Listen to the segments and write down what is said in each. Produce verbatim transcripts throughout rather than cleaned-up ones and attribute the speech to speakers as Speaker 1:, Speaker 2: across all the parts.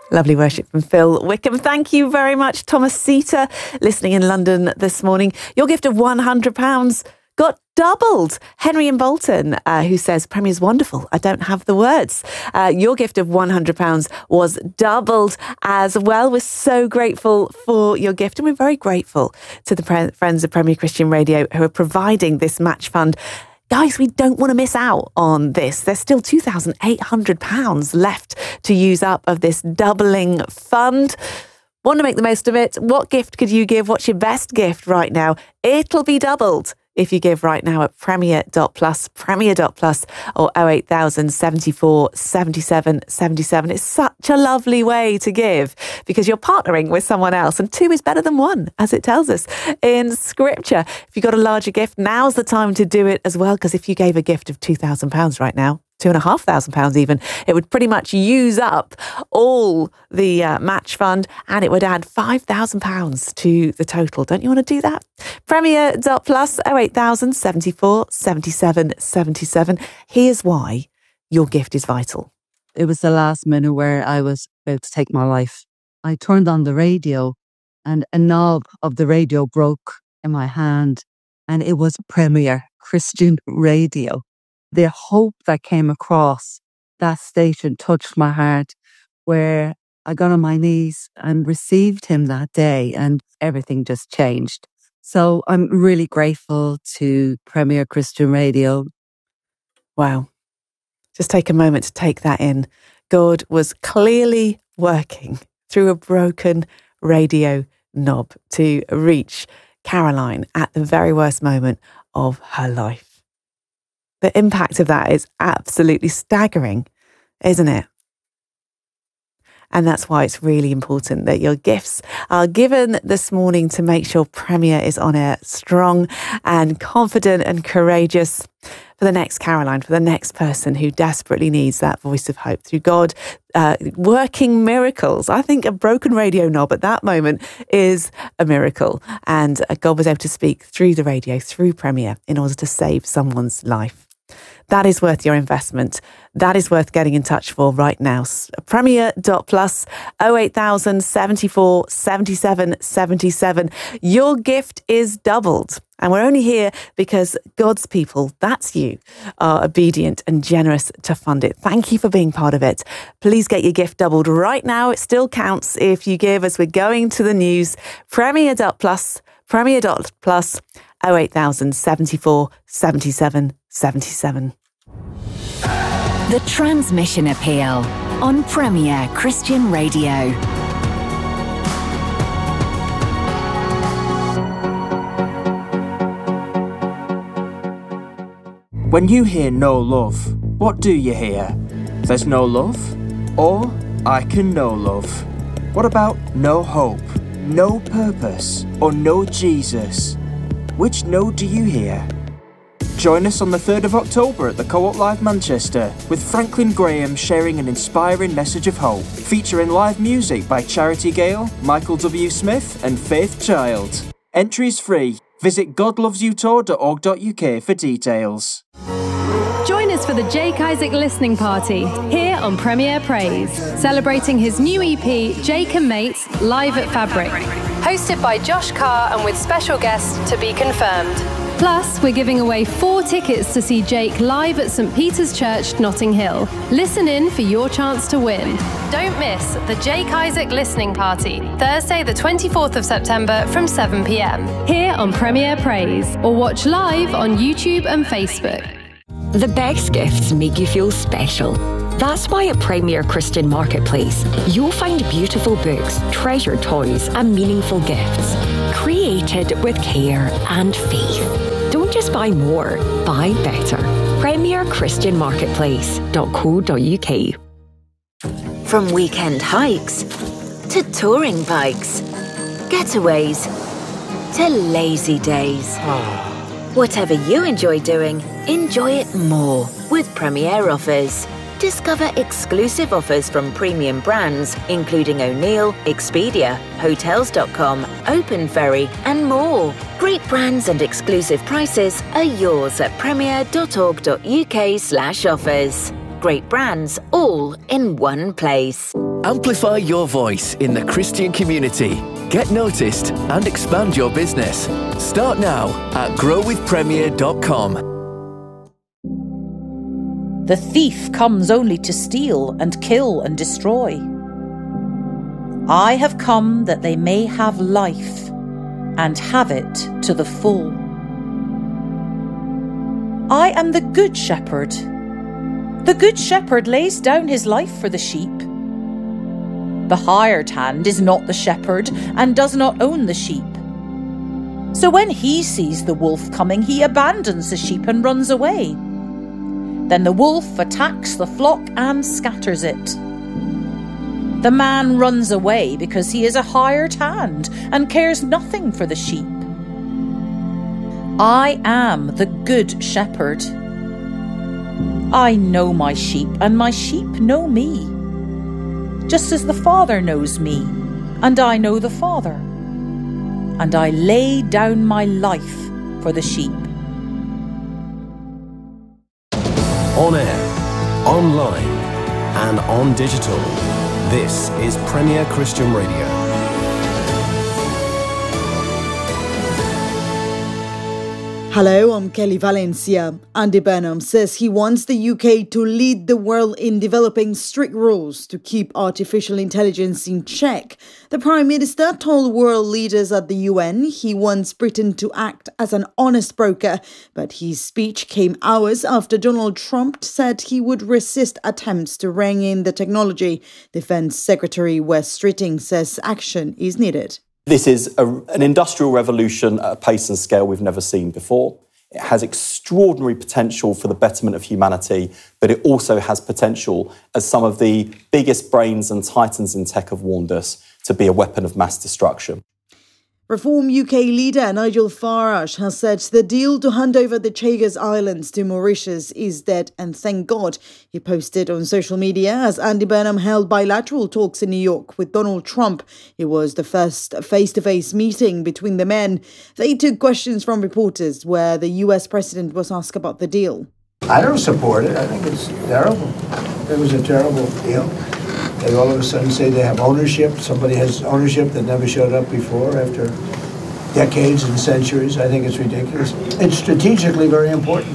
Speaker 1: Lovely worship from Phil Wickham. Thank you very much, Thomas Seater, listening in London this morning. Your gift of one hundred pounds got doubled. Henry in Bolton, uh, who says, Premier's wonderful. I don't have the words. Uh, your gift of one hundred pounds was doubled as well. We're so grateful for your gift, and we're very grateful to the pre- friends of Premier Christian Radio who are providing this match fund. Guys, we don't want to miss out on this. There's still two thousand eight hundred pounds left to use up of this doubling fund. Want to make the most of it? What gift could you give? What's your best gift right now? It'll be doubled if you give right now at premier dot plus, premier dot plus, or oh eight thousand seventy-four seventy-seven seventy-seven. It's such a lovely way to give because you're partnering with someone else, and two is better than one, as it tells us in Scripture. If you've got a larger gift, now's the time to do it as well, because if you gave a gift of two thousand pounds right now, two and a half thousand pounds even, it would pretty much use up all the uh, match fund, and it would add five thousand pounds to the total. Don't you want to do that? premier dot plus, oh eight thousand seventy-four seventy-seven seventy-seven. Here's why your gift is vital.
Speaker 2: It was the last minute where I was about to take my life. I turned on the radio and a knob of the radio broke in my hand, and it was Premier Christian Radio. The hope that came across that station touched my heart, where I got on my knees and received him that day, and everything just changed. So I'm really grateful to Premier Christian Radio.
Speaker 1: Wow. Just take a moment to take that in. God was clearly working through a broken radio knob to reach Caroline at the very worst moment of her life. The impact of that is absolutely staggering, isn't it? And that's why it's really important that your gifts are given this morning to make sure Premier is on air strong and confident and courageous for the next Caroline, for the next person who desperately needs that voice of hope through God uh, working miracles. I think a broken radio knob at that moment is a miracle. And God was able to speak through the radio, through Premier, in order to save someone's life. That is worth your investment. That is worth getting in touch for right now. premier dot plus, oh eight thousand seventy-four seventy-seven seventy-seven. Your gift is doubled. And we're only here because God's people, that's you, are obedient and generous to fund it. Thank you for being part of it. Please get your gift doubled right now. It still counts if you give as we're going to the news. premier dot plus, premier dot plus, oh eight thousand seventy-four seventy-seven seventy-seven.
Speaker 3: The Transmission Appeal on Premier Christian Radio.
Speaker 4: When you hear no love, what do you hear? There's no love? Or I can know love? What about no hope, no purpose, or no Jesus? Which no do you hear? Join us on the third of October at the Co-op Live Manchester with Franklin Graham sharing an inspiring message of hope, featuring live music by Charity Gale, Michael W. Smith and Faith Child. Entry is free. Visit god loves you tour dot org dot u k for details.
Speaker 5: Join us for the Jake Isaac Listening Party here on Premier Praise, celebrating his new E P, Jake and Mates, live at Fabric. Hosted by Josh Carr and with special guests to be confirmed. Plus, we're giving away four tickets to see Jake live at St Peter's Church, Notting Hill. Listen in for your chance to win. Don't miss the Jake Isaac Listening Party, Thursday the twenty-fourth of September from seven p m, here on Premier Praise, or watch live on YouTube and Facebook.
Speaker 6: The best gifts make you feel special. That's why at Premier Christian Marketplace, you'll find beautiful books, treasured toys, and meaningful gifts, created with care and faith. Don't just buy more, buy better. premier christian marketplace dot co dot u k.
Speaker 7: From weekend hikes to touring bikes, getaways to lazy days. Whatever you enjoy doing, enjoy it more with Premier Offers. Discover exclusive offers from premium brands, including O'Neill, Expedia, Hotels dot com, Open Ferry, and more. Great brands and exclusive prices are yours at premier dot org dot u k slash offers. Great brands all in one place.
Speaker 8: Amplify your voice in the Christian community. Get noticed and expand your business. Start now at grow with premier dot com.
Speaker 9: The thief comes only to steal and kill and destroy. I have come that they may have life and have it to the full. I am the good shepherd. The good shepherd lays down his life for the sheep. The hired hand is not the shepherd and does not own the sheep. So when he sees the wolf coming, he abandons the sheep and runs away. Then the wolf attacks the flock and scatters it. The man runs away because he is a hired hand and cares nothing for the sheep. I am the good shepherd. I know my sheep, and my sheep know me, just as the Father knows me, and I know the Father, and I lay down my life for the sheep.
Speaker 10: On air, online, and on digital, this is Premier Christian Radio.
Speaker 11: Hello, I'm Kelly Valencia. Andy Burnham says he wants the U K to lead the world in developing strict rules to keep artificial intelligence in check. The Prime Minister told world leaders at the U N he wants Britain to act as an honest broker, but his speech came hours after Donald Trump said he would resist attempts to rein in the technology. Defence Secretary Wes Streeting says action is needed.
Speaker 12: This is a, an industrial revolution at a pace and scale we've never seen before. It has extraordinary potential for the betterment of humanity, but it also has potential, as some of the biggest brains and titans in tech have warned us, to be a weapon of mass destruction.
Speaker 11: Reform U K leader Nigel Farage has said the deal to hand over the Chagos Islands to Mauritius is dead, and thank God. He posted on social media as Andy Burnham held bilateral talks in New York with Donald Trump. It was the first face-to-face meeting between the men. They took questions from reporters where the U S president was asked about the deal.
Speaker 13: I don't support it. I think it's terrible. It was a terrible deal. They all of a sudden say they have ownership. Somebody has ownership that never showed up before after decades and centuries. I think it's ridiculous. It's strategically very important.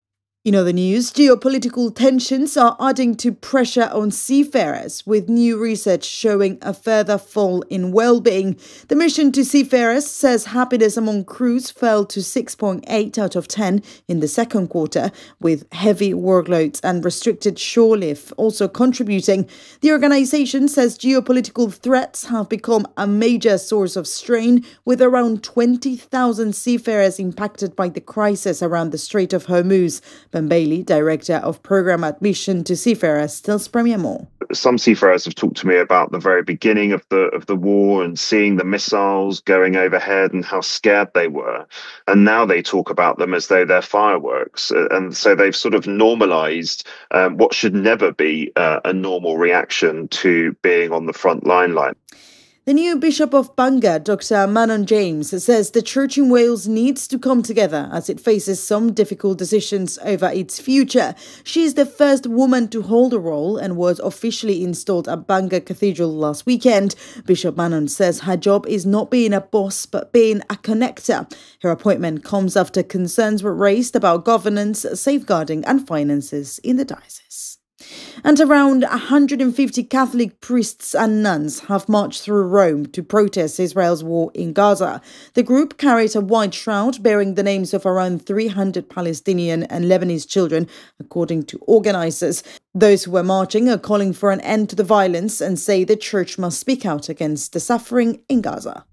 Speaker 11: In other news, geopolitical tensions are adding to pressure on seafarers, with new research showing a further fall in well-being. The Mission to Seafarers says happiness among crews fell to six point eight out of ten in the second quarter, with heavy workloads and restricted shore leave also contributing. The organisation says geopolitical threats have become a major source of strain, with around twenty thousand seafarers impacted by the crisis around the Strait of Hormuz. Ben Bailey, Director of Programme at Mission to Seafarers, tells Premier more.
Speaker 14: Some seafarers have talked to me about the very beginning of the of the war and seeing the missiles going overhead and how scared they were. And now they talk about them as though they're fireworks. And so they've sort of normalised um, what should never be uh, a normal reaction to being on the front line line.
Speaker 11: The new Bishop of Bangor, Doctor Manon James, says the Church in Wales needs to come together as it faces some difficult decisions over its future. She is the first woman to hold the role and was officially installed at Bangor Cathedral last weekend. Bishop Manon says her job is not being a boss but being a connector. Her appointment comes after concerns were raised about governance, safeguarding and finances in the diocese. And around one hundred fifty Catholic priests and nuns have marched through Rome to protest Israel's war in Gaza. The group carried a white shroud bearing the names of around three hundred Palestinian and Lebanese children, according to organisers. Those who were marching are calling for an end to the violence and say the church must speak out against the suffering in Gaza.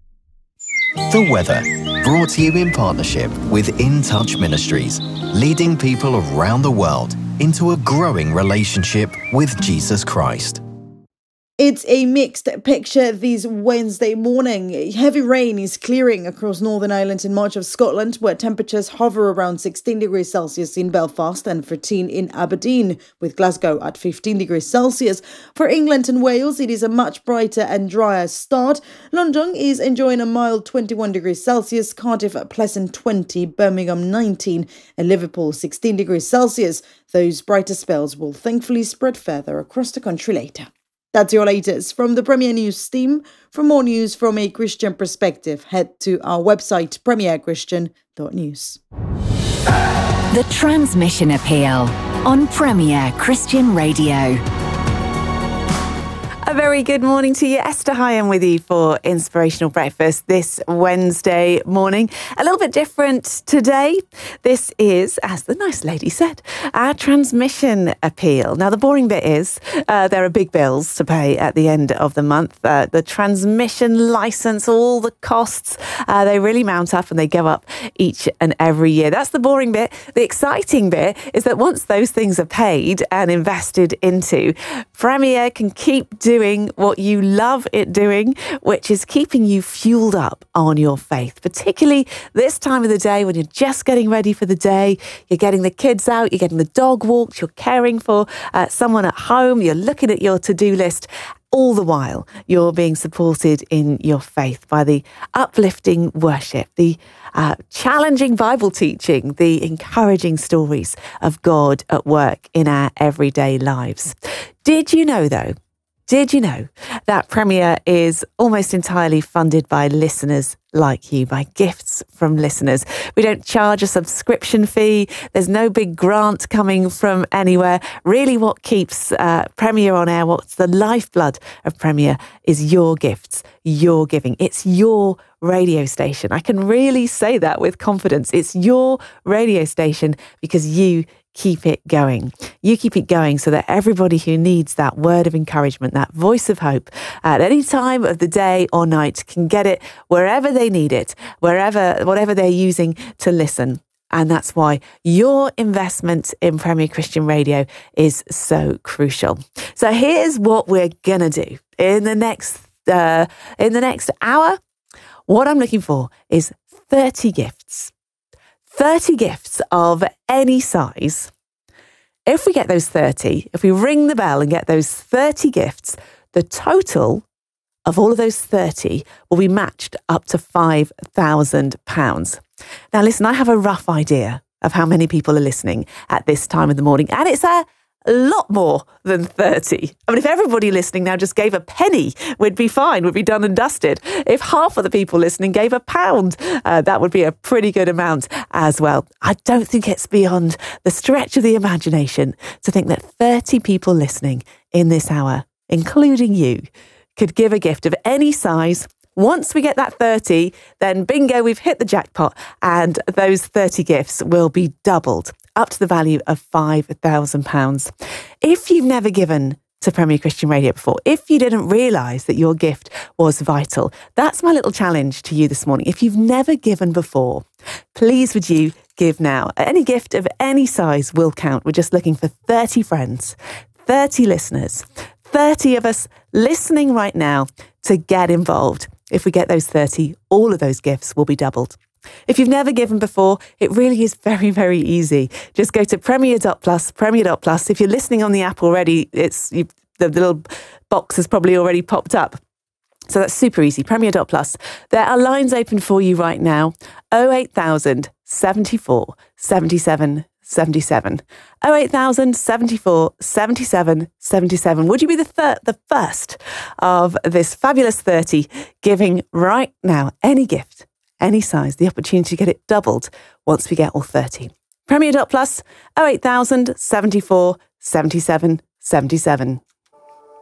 Speaker 15: The weather, brought to you in partnership with In Touch Ministries, leading people around the world into a growing relationship with Jesus Christ.
Speaker 11: It's a mixed picture this Wednesday morning. Heavy rain is clearing across Northern Ireland and much of Scotland, where temperatures hover around sixteen degrees Celsius in Belfast and thirteen in Aberdeen, with Glasgow at fifteen degrees Celsius. For England and Wales, it is a much brighter and drier start. London is enjoying a mild twenty-one degrees Celsius, Cardiff at pleasant twenty, Birmingham nineteen, and Liverpool sixteen degrees Celsius. Those brighter spells will thankfully spread further across the country later. That's your latest from the Premier News team. For more news from a Christian perspective, head to our website, premier christian dot news.
Speaker 3: The Transmission Appeal on Premier Christian Radio.
Speaker 1: A very good morning to you. Esther Hyam with you for Inspirational Breakfast this Wednesday morning. A little bit different today. This is, as the nice lady said, our transmission appeal. Now, the boring bit is uh, there are big bills to pay at the end of the month. Uh, the transmission licence, all the costs, uh, they really mount up and they go up each and every year. That's the boring bit. The exciting bit is that once those things are paid and invested into, Premier can keep doing doing what you love it doing, which is keeping you fueled up on your faith, particularly this time of the day when you're just getting ready for the day, you're getting the kids out, you're getting the dog walked, you're caring for uh, someone at home, you're looking at your to-do list. All the while, you're being supported in your faith by the uplifting worship, the uh, challenging Bible teaching, the encouraging stories of God at work in our everyday lives. Did you know, though, Did you know that Premier is almost entirely funded by listeners like you, by gifts from listeners? We don't charge a subscription fee. There's no big grant coming from anywhere. Really what keeps uh, Premier on air, what's the lifeblood of Premier, is your gifts, your giving. It's your radio station. I can really say that with confidence. It's your radio station because you keep it going. You keep it going so that everybody who needs that word of encouragement, that voice of hope at any time of the day or night can get it wherever they need it, wherever, whatever they're using to listen. And that's why your investment in Premier Christian Radio is so crucial. So here's what we're going to do in the next, uh, in the next hour. What I'm looking for is thirty gifts. thirty gifts of any size. If we get those thirty, if we ring the bell and get those thirty gifts, the total of all of those thirty will be matched up to five thousand pounds. Now, listen, I have a rough idea of how many people are listening at this time of the morning, and it's a lot more than thirty. I mean, if everybody listening now just gave a penny, we'd be fine. We'd be done and dusted. If half of the people listening gave a pound, uh, that would be a pretty good amount as well. I don't think it's beyond the stretch of the imagination to think that thirty people listening in this hour, including you, could give a gift of any size. Once we get that thirty, then bingo, we've hit the jackpot, and those thirty gifts will be doubled up to the value of five thousand pounds. If you've never given to Premier Christian Radio before, if you didn't realise that your gift was vital, that's my little challenge to you this morning. If you've never given before, please would you give now? Any gift of any size will count. We're just looking for thirty friends, thirty listeners, thirty of us listening right now to get involved. If we get those thirty, all of those gifts will be doubled. If you've never given before, it really is very, very easy. Just go to premier dot plus, premier dot plus. If you're listening on the app already, it's you, the little box has probably already popped up. So that's super easy, premier dot plus. There are lines open for you right now, oh eight thousand, seventy-four, seventy-seven, seventy-seven. oh eight thousand, seventy-four, seventy-seven, seventy-seven. Would you be the thir- the first of this fabulous thirty giving right now any gift, any size, the opportunity to get it doubled once we get all thirty? premier dot plus, oh eight thousand, seventy-four, seventy-seven, seventy-seven.